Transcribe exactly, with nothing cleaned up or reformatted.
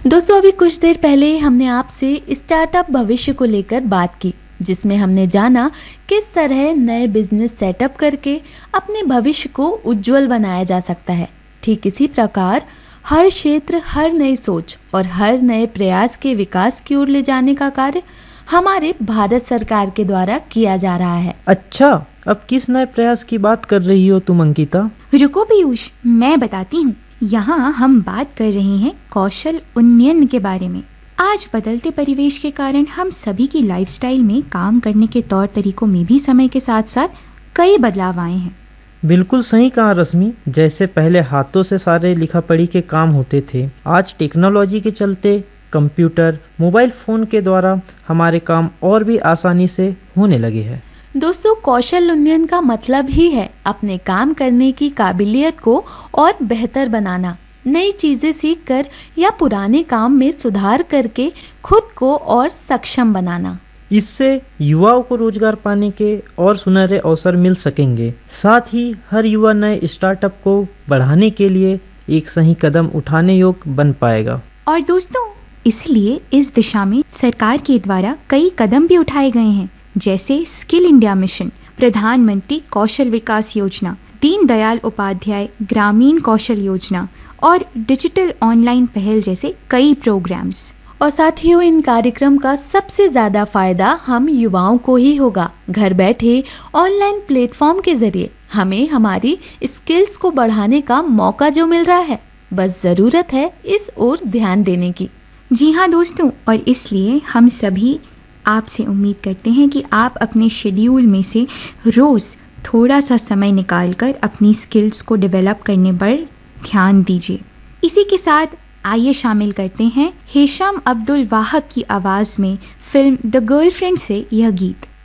दोस्तों, अभी कुछ देर पहले हमने आपसे स्टार्टअप भविष्य को लेकर बात की, जिसमें हमने जाना किस तरह नए बिजनेस सेटअप करके अपने भविष्य को उज्जवल बनाया जा सकता है। ठीक इसी प्रकार हर क्षेत्र, हर नई सोच और हर नए प्रयास के विकास की ओर ले जाने का कार्य हमारे भारत सरकार के द्वारा किया जा रहा है। अच्छा, अब किस नए प्रयास की बात कर रही हो तुम अंकिता? रुको पीयूष, मैं बताती हूँ। यहाँ हम बात कर रहे हैं कौशल उन्नयन के बारे में। आज बदलते परिवेश के कारण हम सभी की लाइफस्टाइल में काम करने के तौर तरीकों में भी समय के साथ साथ कई बदलाव आए हैं। बिल्कुल सही कहा रश्मि। जैसे पहले हाथों से सारे लिखा पढ़ी के काम होते थे, आज टेक्नोलॉजी के चलते कंप्यूटर, मोबाइल फोन के द्वारा हमारे काम और भी आसानी से होने लगे हैं। दोस्तों, कौशल उन्नयन का मतलब ही है अपने काम करने की काबिलियत को और बेहतर बनाना, नई चीजें सीखकर या पुराने काम में सुधार करके खुद को और सक्षम बनाना। इससे युवाओं को रोजगार पाने के और सुनहरे अवसर मिल सकेंगे। साथ ही हर युवा नए स्टार्टअप को बढ़ाने के लिए एक सही कदम उठाने योग्य बन पाएगा। और दोस्तों, इसलिए इस दिशा में सरकार के द्वारा कई कदम भी उठाए गए हैं, जैसे स्किल इंडिया मिशन, प्रधानमंत्री कौशल विकास योजना, दीनदयाल उपाध्याय ग्रामीण कौशल योजना और डिजिटल ऑनलाइन पहल जैसे कई प्रोग्राम्स। और साथियों, इन कार्यक्रम का सबसे ज्यादा फायदा हम युवाओं को ही होगा। घर बैठे ऑनलाइन प्लेटफॉर्म के जरिए हमें हमारी स्किल्स को बढ़ाने का मौका जो मिल रहा है, बस जरूरत है इस ओर ध्यान देने की। जी हाँ दोस्तों, और इसलिए हम सभी आपसे उम्मीद करते हैं कि आप अपने शेड्यूल में से रोज थोड़ा सा समय निकालकर अपनी स्किल्स को डेवलप करने पर ध्यान दीजिए। इसी के साथ आइए शामिल करते हैं हिशाम अब्दुल वाहब की आवाज में फिल्म द गर्लफ्रेंड से यह गीत।